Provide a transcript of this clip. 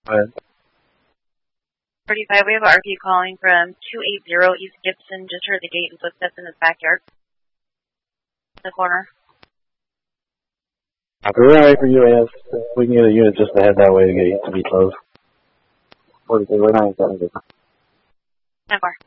Go ahead. 35, we have an RP calling from 280 East Gibson. Just heard the gate and footsteps in his backyard. The corner. We're ready for UAS. We can get a unit just to head that way to get to be close. 42, we're not going to 10-4.